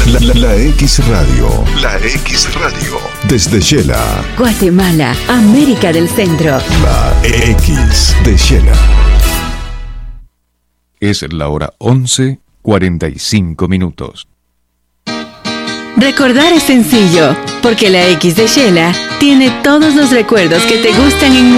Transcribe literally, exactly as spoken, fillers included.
La, la, la X Radio. La X Radio. Desde Shela. Guatemala, América del Centro. La X de Shela. Es la hora once, cuarenta y cinco minutos. Recordar es sencillo, porque la X de Shela tiene todos los recuerdos que te gustan en